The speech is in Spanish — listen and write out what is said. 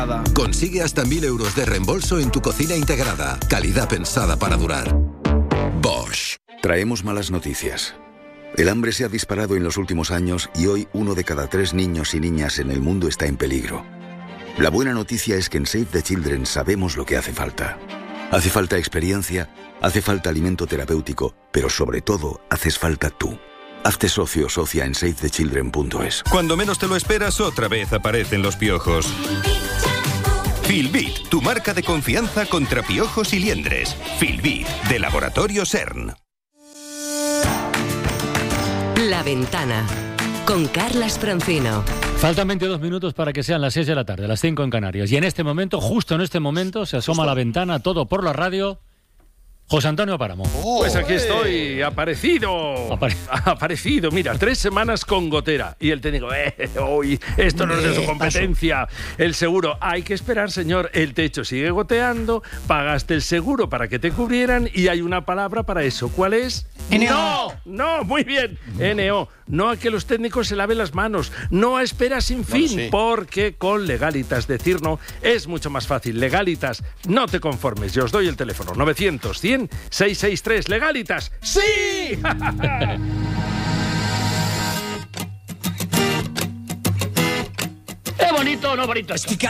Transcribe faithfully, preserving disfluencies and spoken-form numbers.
Consigue hasta mil euros de reembolso en tu cocina integrada. Calidad pensada para durar. Bosch. Traemos malas noticias. El hambre se ha disparado en los últimos años y hoy uno de cada tres niños y niñas en el mundo está en peligro. La buena noticia es que en Save the Children sabemos lo que hace falta. Hace falta experiencia, hace falta alimento terapéutico, pero sobre todo haces falta tú. Hazte socio o socia en save the children punto es. Cuando menos te lo esperas, otra vez aparecen los piojos. Filbit, tu marca de confianza contra piojos y liendres. Filbit, de Laboratorio CERN. La Ventana, con Carlas Francino. Faltan veintidós minutos para que sean las seis de la tarde, las cinco en Canarias. Y en este momento, justo en este momento, se asoma a la ventana, todo por la radio, José Antonio Páramo. Oh, pues aquí estoy, aparecido. Apare- aparecido, mira, tres semanas con gotera. Y el técnico, eh, hoy, esto no es de su competencia. El seguro, hay que esperar, señor. El techo sigue goteando, pagaste el seguro para que te cubrieran y hay una palabra para eso. ¿Cuál es? N O. No, no, muy bien. N O. No a que los técnicos se laven las manos. No a espera sin fin. sí. Porque con Legalitas decir no es mucho más fácil. Legalitas, no te conformes. Yo os doy el teléfono. novecientos, cien, seiscientos sesenta y tres. Legalitas. ¡Sí! ¿Es bonito o no bonito esto?